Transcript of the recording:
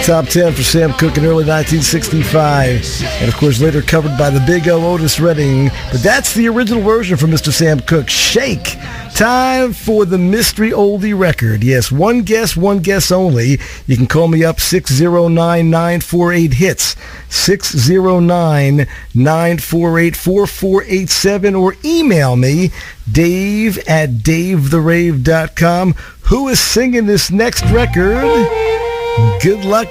Top 10 for Sam Cooke in early 1965. And, of course, later covered by the Big O, Otis Redding. But that's the original version from Mr. Sam Cooke. Shake. Time for the mystery oldie record. Yes, one guess only. You can call me up, 609-948-HITS, 609-948-4487, or email me, dave@davetherave.com. Who is singing this next record? Good luck.